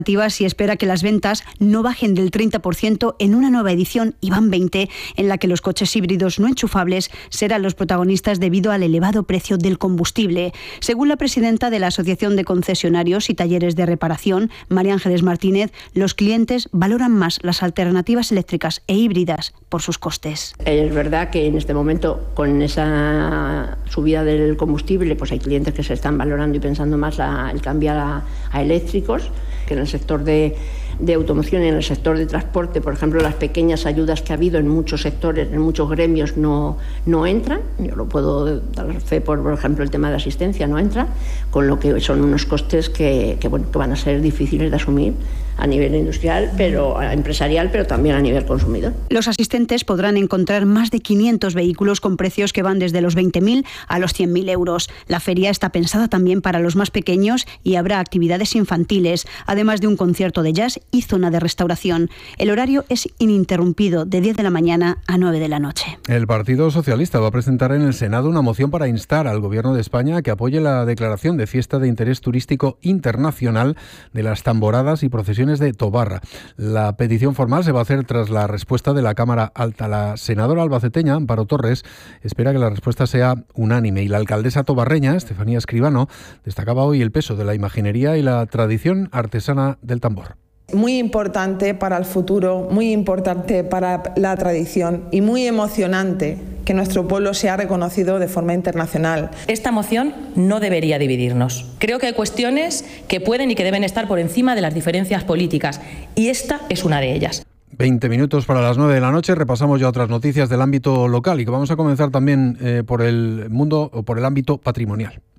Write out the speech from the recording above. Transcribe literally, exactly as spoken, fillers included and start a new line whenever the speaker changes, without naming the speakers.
y espera que las ventas no bajen del treinta por ciento en una nueva edición I V A N veinte, en la que los coches híbridos no enchufables serán los protagonistas debido al elevado precio del combustible. Según la presidenta de la Asociación de Concesionarios y Talleres de Reparación, María Ángeles Martínez, los clientes valoran más las alternativas eléctricas e híbridas por sus costes.
Es verdad que en este momento, con esa subida del combustible, pues hay clientes que se están valorando y pensando más la, el cambiar a, a eléctricos, que en el sector de, de automoción y en el sector de transporte, por ejemplo, las pequeñas ayudas que ha habido en muchos sectores, en muchos gremios, no, no entran. Yo lo puedo dar fe por, por ejemplo, el tema de asistencia, no entra, con lo que son unos costes que, que, bueno, que van a ser difíciles de asumir a nivel industrial, pero empresarial, pero también a nivel consumidor.
Los asistentes podrán encontrar más de quinientos vehículos con precios que van desde los veinte mil a los cien mil euros. La feria está pensada también para los más pequeños y habrá actividades infantiles, además de un concierto de jazz y zona de restauración. El horario es ininterrumpido de diez de la mañana a nueve de la noche.
El Partido Socialista va a presentar en el Senado una moción para instar al Gobierno de España a que apoye la declaración de fiesta de interés turístico internacional de las tamboradas y procesiones de Tobarra. La petición formal se va a hacer tras la respuesta de la Cámara Alta. La senadora albaceteña, Amparo Torres, espera que la respuesta sea unánime, y la alcaldesa tobarreña, Estefanía Escribano, destacaba hoy el peso de la imaginería y la tradición artesana del tambor.
Muy importante para el futuro, muy importante para la tradición y muy emocionante que nuestro pueblo sea reconocido de forma internacional.
Esta moción no debería dividirnos. Creo que hay cuestiones que pueden y que deben estar por encima de las diferencias políticas, y esta es una de ellas.
veinte minutos para las nueve de la noche, repasamos ya otras noticias del ámbito local, y que vamos a comenzar también eh, por el mundo o por el ámbito patrimonial.